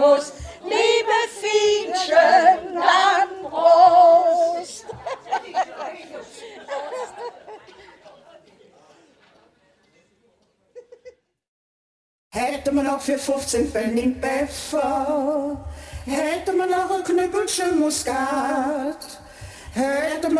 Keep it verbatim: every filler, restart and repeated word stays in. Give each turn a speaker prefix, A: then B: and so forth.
A: Kuss. Liebe Fienchen, dann Prost!
B: Hätte man auch für fünfzehn Pfennig Pfeffer, hätte man auch ein Knüppelchen Muskat, hätte man